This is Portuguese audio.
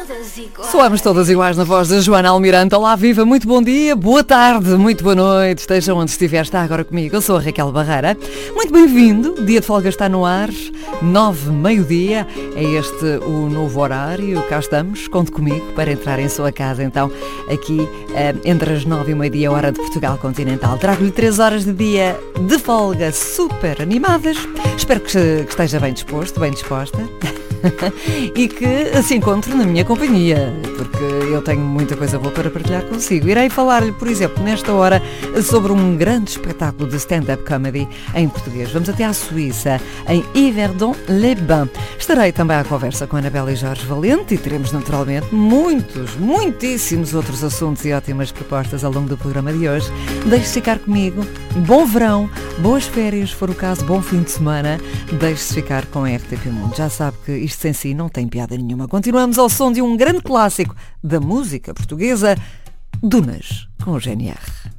Soamos todas iguais na voz da Joana Almirante. Olá, viva, muito bom dia, boa tarde, muito boa noite. Esteja onde estiver, está agora comigo. Eu sou a Raquel Barreira. Muito bem-vindo. Dia de folga está no ar. 9, meio-dia. É este o novo horário. Cá estamos. Conte comigo para entrar em sua casa. Então, aqui entre as 9 e meio-dia, hora de Portugal continental. Trago-lhe 3 horas de dia de folga super animadas. Espero que esteja bem disposto, bem disposta. E que se encontre na minha companhia, porque eu tenho muita coisa boa para partilhar consigo. Irei falar-lhe, por exemplo, nesta hora, sobre um grande espetáculo de stand-up comedy em português. Vamos até à Suíça, em Yverdon-les-Bains. Estarei também à conversa com a Anabela e Jorge Valente e teremos naturalmente muitíssimos outros assuntos e ótimas propostas ao longo do programa de hoje. Deixe-se ficar comigo. Bom verão, boas férias, se for o caso, bom fim de semana. Deixe-se ficar com a RTP Mundo. Já sabe que isto sem si não tem piada nenhuma. Continuamos ao som de um grande clássico da música portuguesa, Dunas, com o GNR.